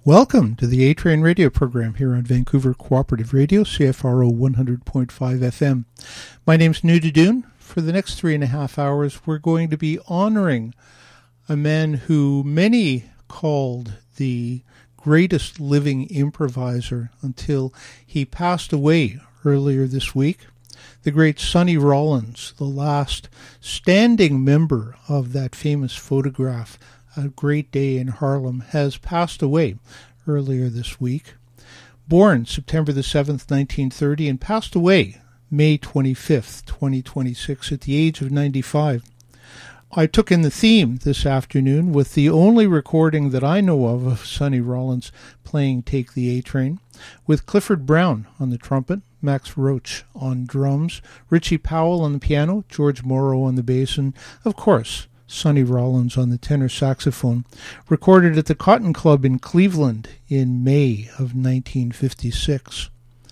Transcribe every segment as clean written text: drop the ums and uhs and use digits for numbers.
Welcome to the A-Train radio program here on Vancouver Cooperative Radio, CFRO 100.5 FM. My name's Nuda Doon. For the next 3.5 hours, we're going to be honoring a man who many called the greatest living improviser until he passed away earlier this week. The great Sonny Rollins, the last standing member of that famous photograph, A Great Day in Harlem, has passed away earlier this week. Born September the 7th, 1930, and passed away May 25th, 2026, at the age of 95. I took in the theme this afternoon with the only recording that I know of Sonny Rollins playing Take the A-Train, with Clifford Brown on the trumpet, Max Roach on drums, Richie Powell on the piano, George Morrow on the bass, and, of course, Sonny Rollins on the tenor saxophone, recorded at the Cotton Club in Cleveland in May of 1956.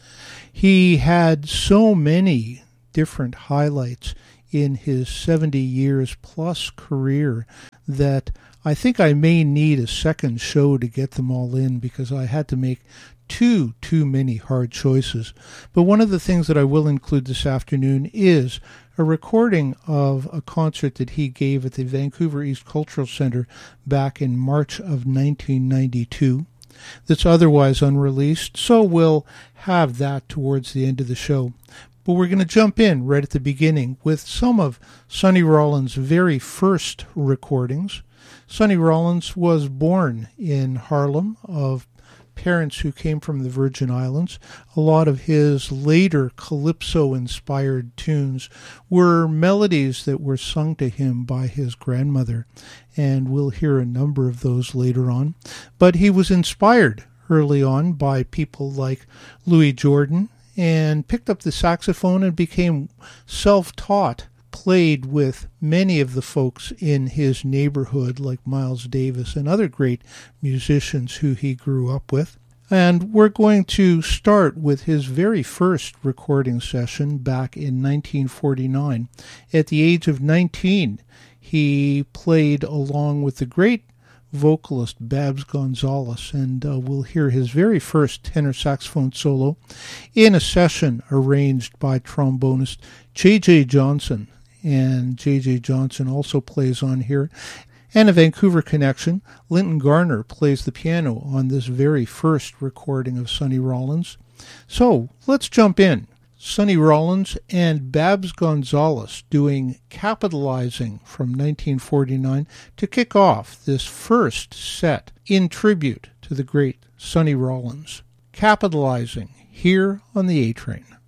He had so many different highlights in his 70 years plus career that I think I may need a second show to get them all in, because I had to make too many hard choices. But one of the things that I will include this afternoon is a recording of a concert that he gave at the Vancouver East Cultural Centre back in March of 1992 that's otherwise unreleased, so we'll have that towards the end of the show. But we're going to jump in right at the beginning with some of Sonny Rollins' very first recordings. Sonny Rollins was born in Harlem of parents who came from the Virgin Islands. A lot of his later calypso-inspired tunes were melodies that were sung to him by his grandmother, and we'll hear a number of those later on. But he was inspired early on by people like Louis Jordan, and picked up the saxophone and became self-taught, played with many of the folks in his neighborhood like Miles Davis and other great musicians who he grew up with. And we're going to start with his very first recording session back in 1949. At the age of 19, he played along with the great vocalist Babs Gonzalez, and we'll hear his very first tenor saxophone solo in a session arranged by trombonist J.J. Johnson. And J.J. Johnson also plays on here. And a Vancouver connection, Linton Garner plays the piano on this very first recording of Sonny Rollins. So let's jump in. Sonny Rollins and Babs Gonzalez doing Capitalizing from 1949 to kick off this first set in tribute to the great Sonny Rollins. Capitalizing here on the A-Train.